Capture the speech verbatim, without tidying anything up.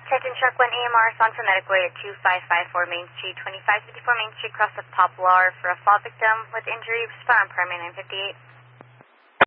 Titan Truck one A M R is on for medical way at two five five four Main Street, twenty-five fifty-four Main Street, across the Poplar for a fall victim with injury, spot on primary nine fifty-eight.